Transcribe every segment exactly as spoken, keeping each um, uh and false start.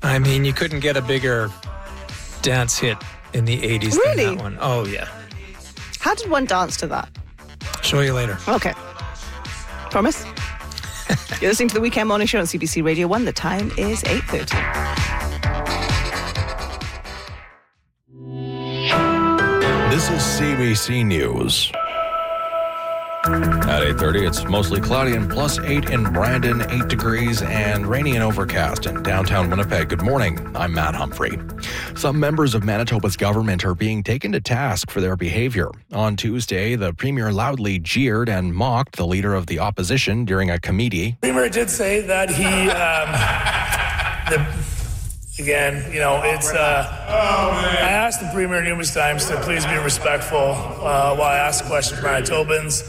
I mean, you couldn't get a bigger dance hit in the eighties Really? than that one. Oh, yeah. How did one dance to that? Show you later. Okay. Promise? You're listening to the Weekend Morning Show on C B C Radio one. The time is eight thirty. This is C B C News. At eight thirty, it's mostly cloudy and plus eight in Brandon, eight degrees, and rainy and overcast in downtown Winnipeg. Good morning. I'm Matt Humphrey. Some members of Manitoba's government are being taken to task for their behavior. On Tuesday, the Premier loudly jeered and mocked the leader of the opposition during a committee. The Premier did say that he, um, the, again, you know, it's, uh, I asked the Premier numerous times to please be respectful uh, while I ask questions from Manitobans.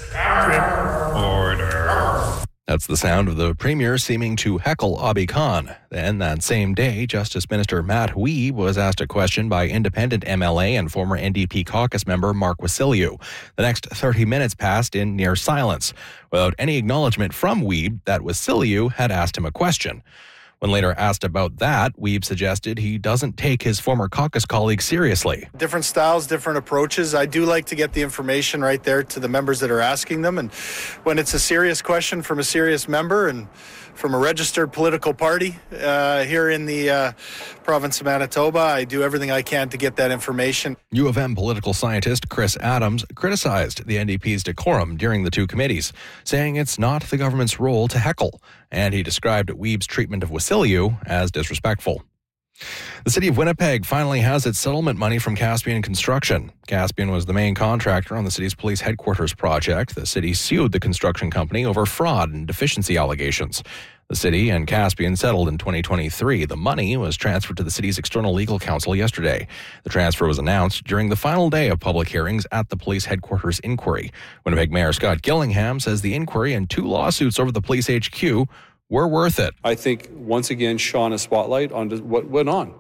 Order. That's the sound of the Premier seeming to heckle Abi Khan. Then that same day, Justice Minister Matt Wiebe was asked a question by independent M L A and former N D P caucus member Mark Wasyliou. The next thirty minutes passed in near silence, without any acknowledgement from Wiebe that Wasyliou had asked him a question. When later asked about that, Wiebe suggested he doesn't take his former caucus colleague seriously. Different styles, different approaches. I do like to get the information right there to the members that are asking them. And when it's a serious question from a serious member and from a registered political party uh, here in the uh, province of Manitoba, I do everything I can to get that information. U of M political scientist Chris Adams criticized the N D P's decorum during the two committees, saying it's not the government's role to heckle, and he described Wiebe's treatment of Wasyliou as disrespectful. The city of Winnipeg finally has its settlement money from Caspian Construction. Caspian was the main contractor on the city's police headquarters project. The city sued the construction company over fraud and deficiency allegations. The city and Caspian settled in twenty twenty-three. The money was transferred to the city's external legal counsel yesterday. The transfer was announced during the final day of public hearings at the police headquarters inquiry. Winnipeg Mayor Scott Gillingham says the inquiry and two lawsuits over the police H Q were worth it. I think, once again, shone a spotlight on what went on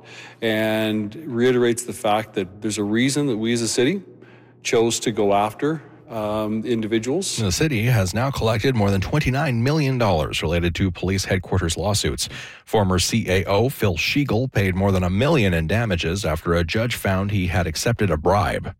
and reiterates the fact that there's a reason that we as a city chose to go after um, individuals. The city has now collected more than twenty-nine million dollars related to police headquarters lawsuits. Former C A O Phil Schiegel paid more than a million in damages after a judge found he had accepted a bribe.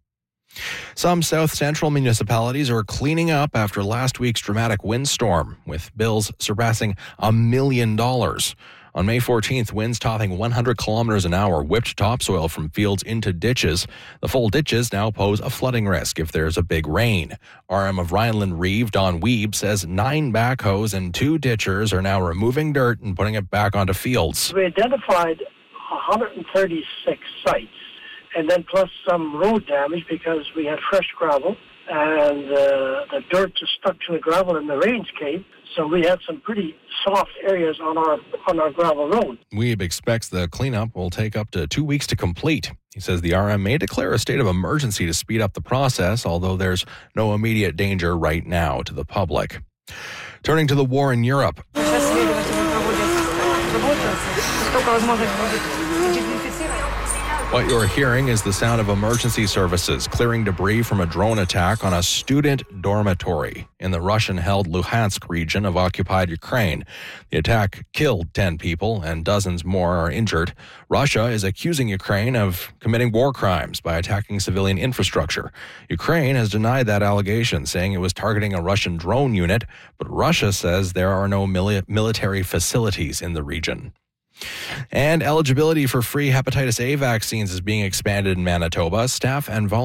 Some South Central municipalities are cleaning up after last week's dramatic windstorm, with bills surpassing a million dollars. On May fourteenth, winds topping one hundred kilometers an hour whipped topsoil from fields into ditches. The full ditches now pose a flooding risk if there's a big rain. R M of Rhineland Reeve, Don Wiebe, says nine backhoes and two ditchers are now removing dirt and putting it back onto fields. We identified one hundred thirty-six sites, and then plus some road damage because we had fresh gravel and uh, the dirt just stuck to the gravel and the rains came. So we had some pretty soft areas on our on our gravel road. Wiebe expects the cleanup will take up to two weeks to complete. He says the R M may declare a state of emergency to speed up the process, although there's no immediate danger right now to the public. Turning to the war in Europe. What you're hearing is the sound of emergency services clearing debris from a drone attack on a student dormitory in the Russian-held Luhansk region of occupied Ukraine. The attack killed ten people and dozens more are injured. Russia is accusing Ukraine of committing war crimes by attacking civilian infrastructure. Ukraine has denied that allegation, saying it was targeting a Russian drone unit, but Russia says there are no mili- military facilities in the region. And eligibility for free hepatitis A vaccines is being expanded in Manitoba. Staff and volunteers